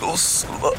要死了！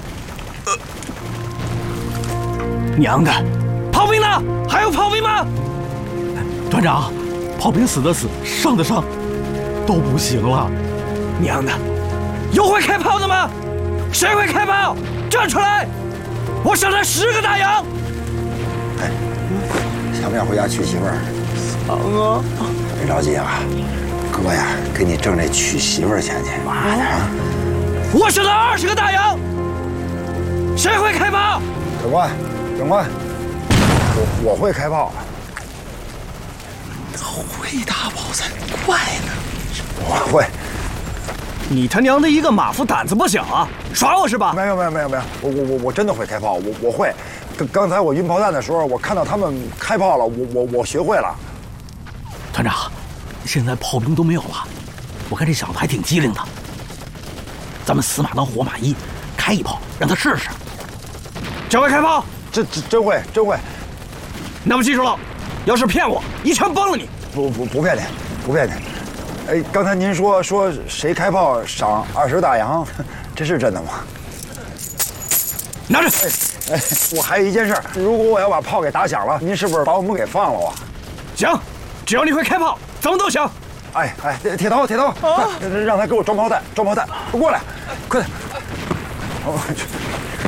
娘的，炮兵呢？还有炮兵吗？团长，炮兵死的死，伤的伤，都不行了。娘的，有会开炮的吗？谁会开炮？站出来！我赏他10个大洋。 哎，想不想回家娶媳妇儿？ 想啊！ 别着急啊，哥呀，给你挣这娶媳妇儿钱去。妈的啊！ 我赏他20个大洋。谁会开炮？ 长官，长官，我会开炮。 会打炮才怪呢！ 我会。 你他娘的一个马夫胆子不小啊！耍我是吧？ 没有，我真的会开炮，我会。刚才我运炮弹的时候，我看到他们开炮了，我学会了。 团长，现在炮兵都没有了，我看这小子还挺机灵的。咱们死马当活马医，开一炮让他试试。这会开炮？ 真会。 那么记住了，要是骗我，一枪崩了你。 不骗你。哎，刚才您说谁开炮赏20大洋，这是真的吗？ 拿着。 哎，我还有一件事，如果我要把炮给打响了，您是不是把我们给放了啊？ 行，只要你会开炮，怎么都行。 哎，铁头，快让他给我装炮弹，快过来，快点！